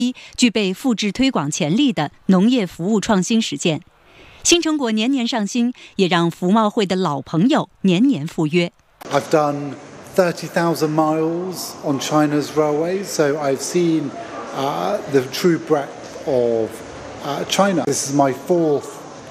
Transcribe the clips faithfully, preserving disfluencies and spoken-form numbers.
一具备复制推广潜力的农业服务创新实践。新成果年年上新，也让服贸会的老朋友年年赴约。 I've done thirty thousand miles on China's railways, so I've seen uh, the true breadth of uh, China. This is my fourth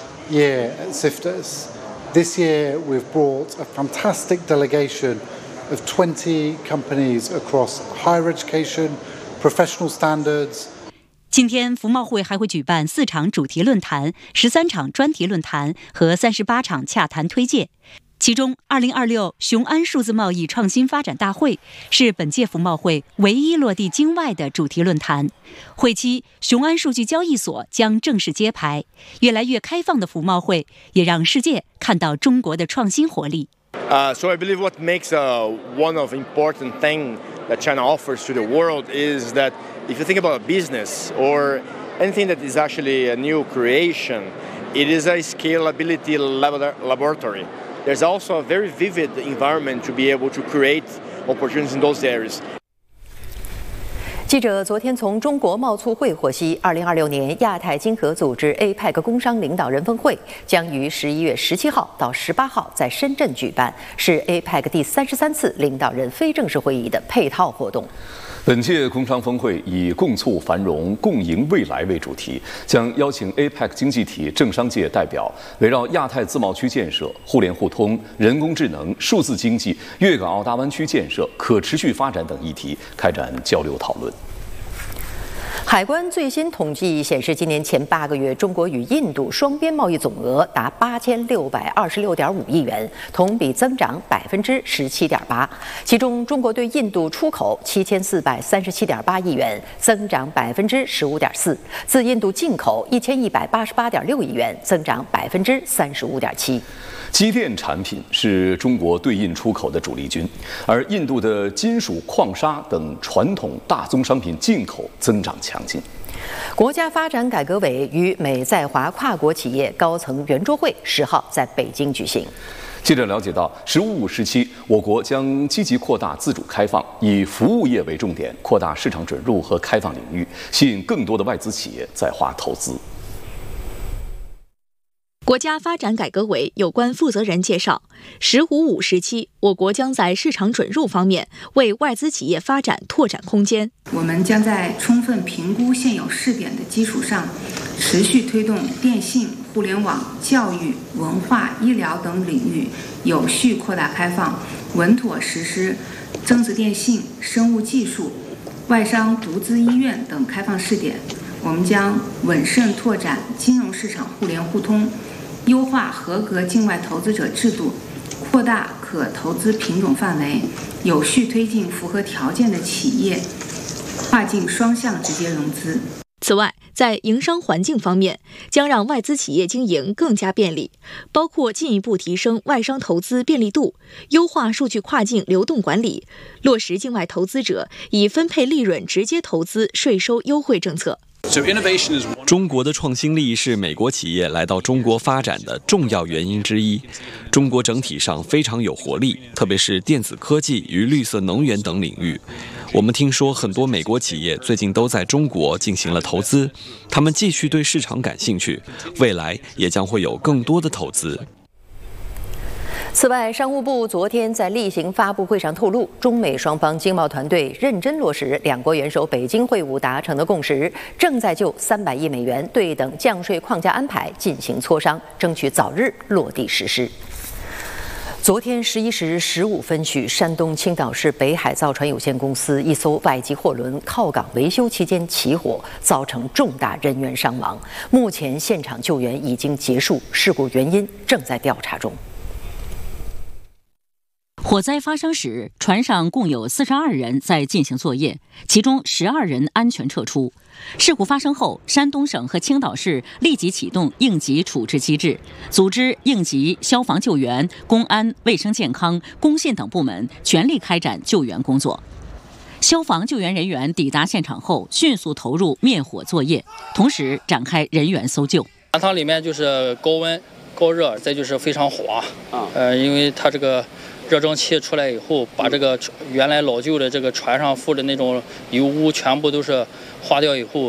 year at SIFTUS. This year we've brought a fantastic delegation of twenty companies across higher education, professional standards. 今天，服贸会还会举办四场主题论坛、十三场专题论坛和三十八场洽谈推介。其中，二零二六雄安数字贸易创新发展大会是本届服贸会唯一落地京外的主题论坛。会期，雄安数据交易所将正式揭牌。越来越开放的服贸会，也让世界看到中国的创新活力。 Uh, so I believe what makes uh, one of important thing that China offers to the world is that if you think about a business or anything that is actually a new creation, it is a scalability laboratory. There's also a very vivid environment to be able to create opportunities in those areas. 记者昨天从中国贸促会获悉，二零二六年亚太经合组织 A P E C 工商领导人峰会将于十一月十七号到十八号在深圳举办，是 A P E C 第三十三次领导人非正式会议的配套活动。 本届工商峰会以共促繁荣、共赢未来为主题，将邀请 A P E C 经济体政商界代表，围绕亚太自贸区建设、互联互通、人工智能、数字经济、粤港澳大湾区建设、可持续发展等议题开展交流讨论。 海关最新统计显示，今年前八个月，中国与印度双边贸易总额达八千六百二十六点五亿元，同比增长百分之十七点八。其中，中国对印度出口七千四百三十七点八亿元，增长百分之十五点四；自印度进口一千一百八十八点六亿元，增长百分之三十五点七。 机电产品是中国对印出口的主力军，而印度的金属、矿砂等传统大宗商品进口增长强劲。 国家发展改革委与美在华跨国企业高层圆桌会十号在北京举行。 记者了解到，“十五五”时期，我国将积极扩大自主开放，以服务业为重点，扩大市场准入和开放领域，吸引更多的外资企业在华投资。 国家发展改革委有关负责人介绍，“十五五”时期，我国将在市场准入方面为外资企业发展拓展空间。 我们将在充分评估现有试点的基础上，持续推动电信、互联网、教育、文化、医疗等领域有序扩大开放，稳妥实施增值电信、生物技术、外商独资医院等开放试点。我们将稳慎拓展金融市场互联互通，优化合格境外投资者制度，扩大可投资品种范围，有序推进符合条件的企业跨境双向直接融资。 此外，在营商环境方面，将让外资企业经营更加便利，包括进一步提升外商投资便利度，优化数据跨境流动管理，落实境外投资者以分配利润直接投资税收优惠政策。 中国的创新力是美国企业来到中国发展的重要原因之一。中国整体上非常有活力，特别是电子科技与绿色能源等领域。我们听说很多美国企业最近都在中国进行了投资，他们继续对市场感兴趣，未来也将会有更多的投资。 此外，商务部昨天在例行发布会上透露，中美双方经贸团队认真落实两国元首北京会晤达成的共识，正在就三百亿美元对等降税框架安排进行磋商，争取早日落地实施。昨天十一时十五分许，山东青岛市北海造船有限公司一艘外籍货轮靠港维修期间起火，造成重大人员伤亡。目前现场救援已经结束，事故原因正在调查中。 火灾发生时，船上共有四十二人在进行作业，其中十二人安全撤出。事故发生后，山东省和青岛市立即启动应急处置机制，组织应急、消防救援、公安、卫生健康、工信等部门全力开展救援工作。消防救援人员抵达现场后，迅速投入灭火作业，同时展开人员搜救。 船舱里面就是高温、高热，再就是非常滑啊，呃，因为它这个热蒸汽出来以后，把这个原来老旧的这个船上附的那种油污全部都是化掉以后。